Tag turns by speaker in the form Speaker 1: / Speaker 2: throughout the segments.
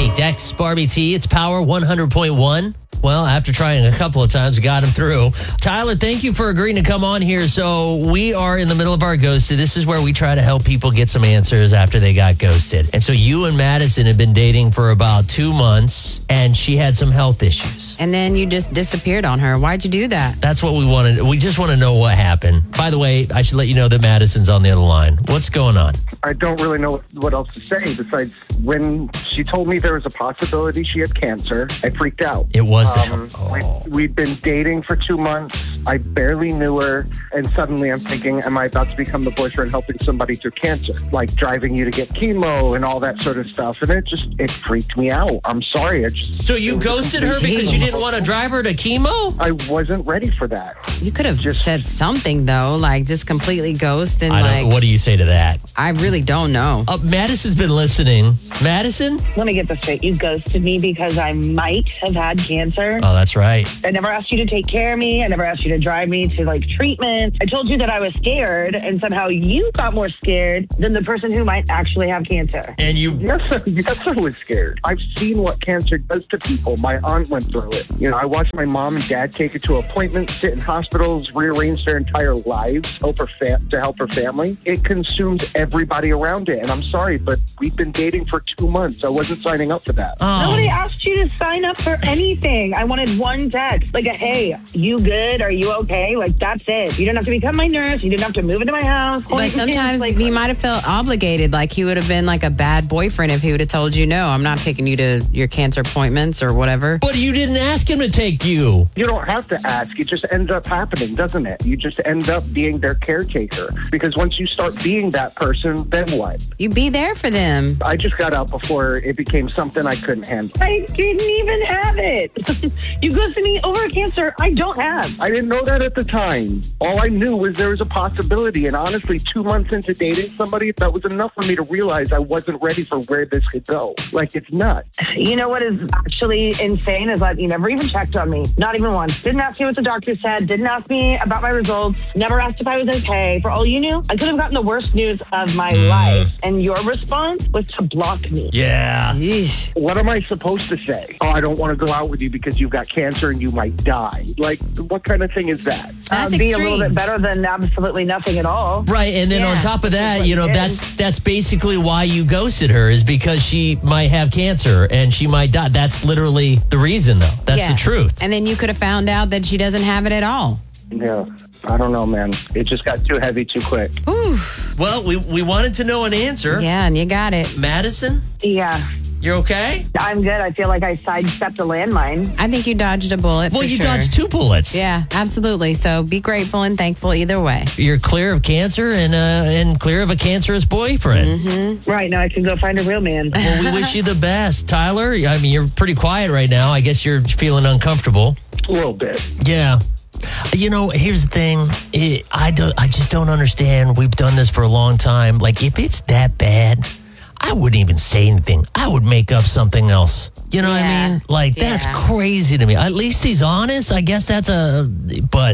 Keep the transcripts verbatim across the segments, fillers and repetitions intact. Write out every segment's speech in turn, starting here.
Speaker 1: Hey, Dex, Barbie T, it's Power one hundred point one. Well, after trying a couple of times, we got him through. Tyler, thank you for agreeing to come on here. So we are in the middle of our ghosted. This is where we try to help people get some answers after they got ghosted. And so you and Madison have been dating for about two months, and she had some health issues.
Speaker 2: And then you just disappeared on her. Why'd you do that?
Speaker 1: That's what we wanted. We just want to know what happened. By the way, I should let you know that Madison's on the other line. What's going on?
Speaker 3: I don't really know what else to say besides when she told me there was a possibility she had cancer, I freaked out.
Speaker 1: It was
Speaker 3: Um,
Speaker 1: that. Oh.
Speaker 3: we, we'd been dating for two months. I barely knew her. And suddenly I'm thinking, am I about to become the boyfriend helping somebody through cancer? Like driving you to get chemo and all that sort of stuff. And it just, it freaked me out. I'm sorry. I just,
Speaker 1: So you ghosted her because you didn't want to drive her to chemo?
Speaker 3: I wasn't ready for that.
Speaker 2: You could have just said something, though, like just completely ghost and
Speaker 1: I
Speaker 2: like,
Speaker 1: don't, what do you say to that?
Speaker 2: I really don't know.
Speaker 1: Uh, Madison's been listening. Madison?
Speaker 4: Let me get this straight. You ghosted me because I might have had cancer.
Speaker 1: Oh, that's right.
Speaker 4: I never asked you to take care of me. I never asked you to drive me to like treatment. I told you that I was scared, and somehow you got more scared than the person who might actually have cancer.
Speaker 1: And you...
Speaker 3: Yes, yes, I was scared. I've seen what cancer does to people. My aunt went through it. You know, I watched my mom and dad take it to appointments, sit in hospitals, rearrange their entire lives help her fa- to help her family. It consumes everybody around it. And I'm sorry, but we've been dating for two months. I wasn't signing up for that.
Speaker 1: Oh.
Speaker 4: Nobody asked you to sign up for anything. I wanted one text, like a, hey, you good? Are you okay? Like, that's it. You didn't have to become my nurse. You didn't have to move into my house.
Speaker 2: But sometimes
Speaker 4: like,
Speaker 2: he might have felt obligated, like he would have been like a bad boyfriend if he would have told you, no, I'm not taking you to your cancer appointments or whatever.
Speaker 1: But you didn't ask him to take you.
Speaker 3: You don't have to ask. It just ends up happening, doesn't it? You just end up being their caretaker. Because once you start being that person, then what?
Speaker 2: You be there for them.
Speaker 3: I just got out before it became something I couldn't handle.
Speaker 4: I didn't even have it. You ghosted me over cancer I don't have.
Speaker 3: I didn't know that at the time. All I knew was there was a possibility. And honestly, two months into dating somebody, that was enough for me to realize I wasn't ready for where this could go. Like, it's nuts.
Speaker 4: You know what is actually insane is that you never even checked on me. Not even once. Didn't ask me what the doctor said. Didn't ask me about my results. Never asked if I was okay. For all you knew, I could have gotten the worst news of my
Speaker 1: Mm.
Speaker 4: life. And your response was to block me.
Speaker 1: Yeah.
Speaker 2: Yeesh.
Speaker 3: What am I supposed to say? Oh, I don't want to go out with you because you've got cancer and you might die. Like, what kind of thing is that?
Speaker 2: That's
Speaker 4: uh, be a little
Speaker 2: extreme.
Speaker 4: bit better than absolutely nothing at all.
Speaker 1: Right, and then
Speaker 2: Yeah.
Speaker 1: on top of that, you know,
Speaker 4: And-
Speaker 1: that's that's basically why you ghosted her, is because she might have cancer and she might die. That's literally the reason, though. That's
Speaker 2: Yeah.
Speaker 1: the truth.
Speaker 2: And then you could have found out that she doesn't have it at all.
Speaker 3: Yeah, I don't know, man. It just got too heavy too quick.
Speaker 2: Ooh.
Speaker 1: Well, we, we wanted to know an answer.
Speaker 2: Yeah, and you got it.
Speaker 1: Madison,
Speaker 4: Yeah,
Speaker 1: you're okay?
Speaker 4: I'm good. I feel like I sidestepped a landmine.
Speaker 2: I think you dodged a bullet.
Speaker 1: Well,
Speaker 2: for
Speaker 1: you
Speaker 2: sure.
Speaker 1: dodged two bullets.
Speaker 2: Yeah, absolutely. So be grateful and thankful either way.
Speaker 1: You're clear of cancer and uh, and clear of a cancerous boyfriend.
Speaker 2: Mm-hmm.
Speaker 4: Right, now I can go find a real man.
Speaker 1: Well, we wish you the best. Tyler, I mean, you're pretty quiet right now. I guess you're feeling uncomfortable.
Speaker 3: A little bit.
Speaker 1: Yeah. You know, here's the thing. It, I don't. I just don't understand. We've done this for a long time. Like, if it's that bad, I wouldn't even say anything. I would make up something else. You know what I
Speaker 2: Yeah.
Speaker 1: mean? Like, that's
Speaker 2: Yeah.
Speaker 1: crazy to me. At least he's honest. I guess that's a. But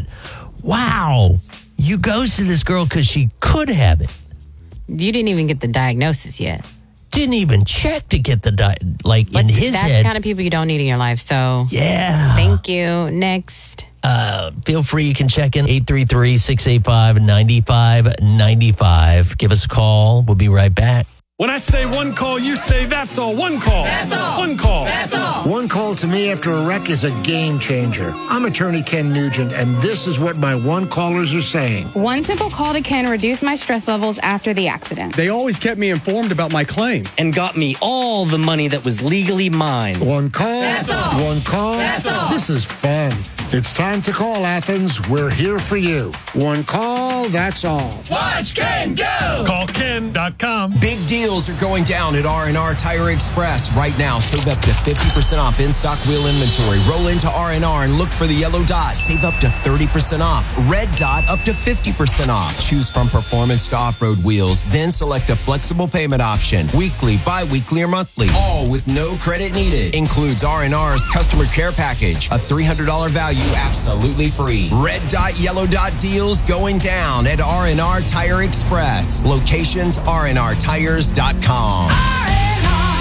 Speaker 1: wow, you ghosted this girl because she could have it.
Speaker 2: You didn't even get the diagnosis yet.
Speaker 1: Didn't even check to get the di- like
Speaker 2: But
Speaker 1: in his
Speaker 2: that's
Speaker 1: head.
Speaker 2: the kind of people you don't need in your life. So
Speaker 1: yeah.
Speaker 2: thank you. Next.
Speaker 1: Uh, feel free. You can check in eight three three, six eight five, nine five nine five. Give us a call. We'll be right back.
Speaker 5: When I say one call, you say that's all. One call.
Speaker 6: That's all.
Speaker 5: One call.
Speaker 6: That's all.
Speaker 7: One call to me after a wreck is a game changer. I'm attorney Ken Nugent, and this is what my one callers are saying.
Speaker 8: One simple call to Ken reduced my stress levels after the accident.
Speaker 9: They always kept me informed about my claim.
Speaker 10: And got me all the money that was legally mine.
Speaker 7: One call.
Speaker 6: That's all.
Speaker 7: One call.
Speaker 6: That's all.
Speaker 7: This is fun. It's time to call, Athens. We're here for you. One call, that's all.
Speaker 6: Watch Ken go.
Speaker 5: Call Ken dot com.
Speaker 11: Big deals are going down at R and R Tire Express right now. Save up to fifty percent off in-stock wheel inventory. Roll into R and R and look for the yellow dot. Save up to thirty percent off. Red dot up to fifty percent off. Choose from performance to off-road wheels. Then select a flexible payment option. Weekly, bi-weekly, or monthly. All with no credit needed. Includes R and R's customer care package. A three hundred dollars value absolutely free. Red dot, yellow dot deals going down at R and R Tire Express. Locations R and R tires dot com.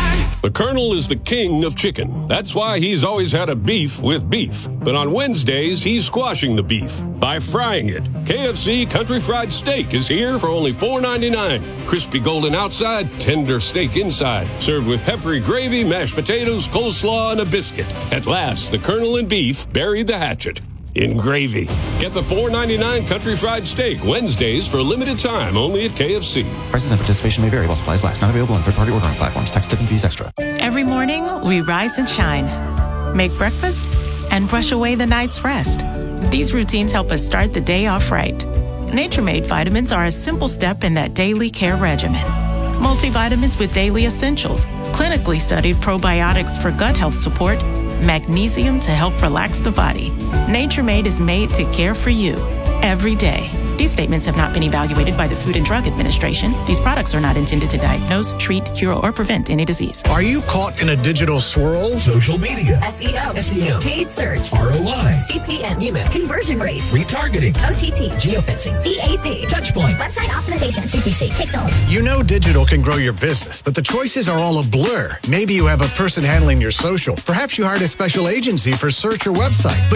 Speaker 6: The Colonel is the king of chicken. That's why he's always had a beef with beef. But on Wednesdays, he's squashing the beef by frying it. K F C Country Fried Steak is here for only four ninety-nine. Crispy golden outside, tender steak inside. Served with peppery gravy, mashed potatoes, coleslaw, and a biscuit. At last, the Colonel and beef buried the hatchet in gravy. Get the four ninety-nine Country Fried Steak Wednesdays for a limited time only at K F C.
Speaker 12: Prices and participation may vary while supplies last. Not available on third-party ordering platforms. Tax, tip, and fees extra.
Speaker 13: Every morning, we rise and shine, make breakfast, and brush away the night's rest. These routines help us start the day off right. Nature Made vitamins are a simple step in that daily care regimen. Multivitamins with daily essentials, clinically studied probiotics for gut health support, magnesium to help relax the body. Nature Made is made to care for you every day. These statements have not been evaluated by the Food and Drug Administration. These products are not intended to diagnose, treat, cure, or prevent any disease.
Speaker 14: Are you caught in a digital swirl?
Speaker 15: Social media.
Speaker 16: S E O.
Speaker 15: S E M.
Speaker 16: Paid search.
Speaker 15: R O I.
Speaker 16: C P M.
Speaker 15: Email.
Speaker 16: Conversion rates.
Speaker 15: Retargeting.
Speaker 16: O T T.
Speaker 15: Geofencing.
Speaker 16: C A C.
Speaker 15: Touchpoint.
Speaker 16: Website optimization. C P C. Pixel.
Speaker 14: You know digital can grow your business, but the choices are all a blur. Maybe you have a person handling your social. Perhaps you hired a special agency for search or website. But